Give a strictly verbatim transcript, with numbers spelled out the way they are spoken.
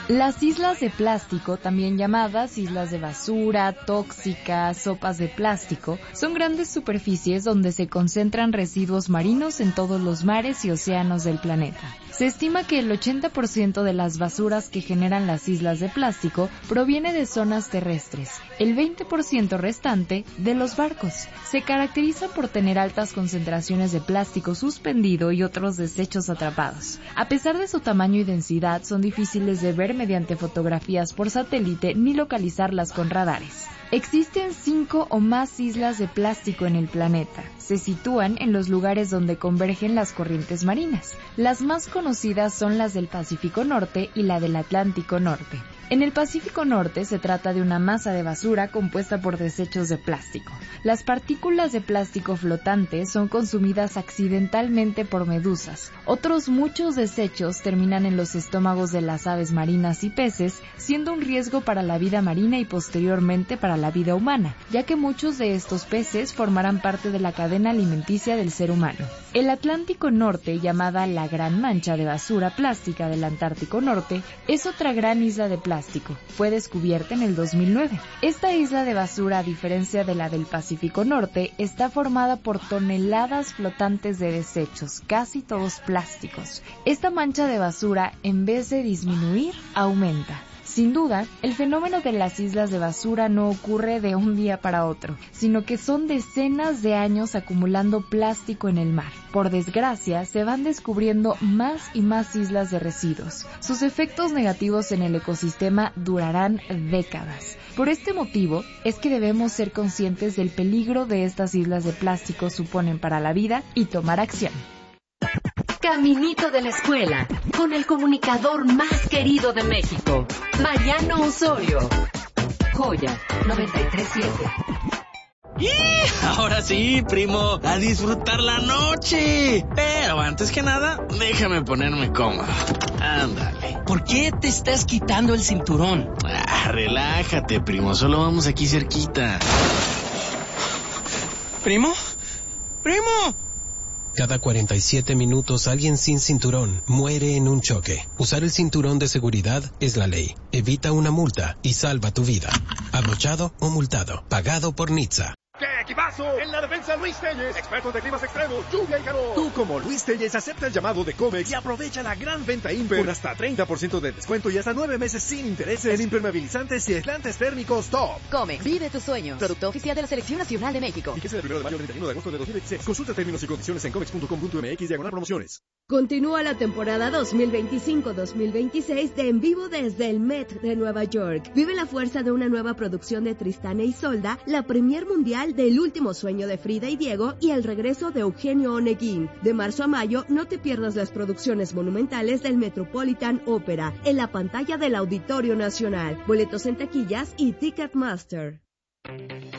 Las islas de plástico, también llamadas islas de basura, tóxicas, sopas de plástico, son grandes superficies donde se concentran residuos marinos en todos los mares y océanos del planeta. Se estima que el ochenta por ciento de las basuras que generan las islas de plástico proviene de zonas terrestres, el veinte por ciento restante de los barcos. Se caracteriza por tener altas concentraciones de plástico suspendido y otros desechos atrapados. A pesar de su tamaño y densidad, son difíciles de ver mediante fotografías por satélite ni localizarlas con radares. Existen cinco o más islas de plástico en el planeta. Se sitúan en los lugares donde convergen las corrientes marinas. Las más conocidas son las del Pacífico Norte y la del Atlántico Norte. En el Pacífico Norte se trata de una masa de basura compuesta por desechos de plástico. Las partículas de plástico flotantes son consumidas accidentalmente por medusas. Otros muchos desechos terminan en los estómagos de las aves marinas y peces, siendo un riesgo para la vida marina y posteriormente para la vida humana, ya que muchos de estos peces formarán parte de la cadena alimenticia del ser humano. El Atlántico Norte, llamada la Gran Mancha de Basura Plástica del Antártico Norte, es otra gran isla de plástico. Fue descubierta en el dos mil nueve. Esta isla de basura, a diferencia de la del Pacífico Norte, está formada por toneladas flotantes de desechos, casi todos plásticos. Esta mancha de basura, en vez de disminuir, aumenta. Sin duda, el fenómeno de las islas de basura no ocurre de un día para otro, sino que son decenas de años acumulando plástico en el mar. Por desgracia, se van descubriendo más y más islas de residuos. Sus efectos negativos en el ecosistema durarán décadas. Por este motivo, es que debemos ser conscientes del peligro de estas islas de plástico suponen para la vida y tomar acción. Caminito de la escuela, con el comunicador más querido de México, Mariano Osorio. Joya noventa y tres punto siete. ¡Y! Ahora sí, primo, a disfrutar la noche. Pero antes que nada, déjame ponerme cómodo. Ándale. ¿Por qué te estás quitando el cinturón? Ah, relájate, primo, solo vamos aquí cerquita. ¿Primo? ¡Primo! Cada cuarenta y siete minutos alguien sin cinturón muere en un choque. Usar el cinturón de seguridad es la ley. Evita una multa y salva tu vida. Abrochado o multado. Pagado por Nizza. ¡Qué equipazo! En la defensa Luis Telles, expertos de climas extremos, lluvia y calor. Tú, como Luis Telles, acepta el llamado de Comex y aprovecha la gran venta Imper con hasta treinta por ciento de descuento y hasta nueve meses sin intereses en impermeabilizantes y aislantes térmicos top. Comex, vive tus sueños. Producto oficial de la Selección Nacional de México. Fíjese del primero de mayo al treinta y uno de agosto de dos mil veintiséis. Consulta términos y condiciones en comex punto com punto m x diagonal promociones. Continúa la temporada dos mil veinticinco dos mil veintiséis de En Vivo desde el Met de Nueva York. Vive la fuerza de una nueva producción de Tristán e Isolda, la premier mundial del último sueño de Frida y Diego y el regreso de Eugenio Oneguín. De marzo a mayo, no te pierdas las producciones monumentales del Metropolitan Opera en la pantalla del Auditorio Nacional. Boletos en taquillas y Ticketmaster.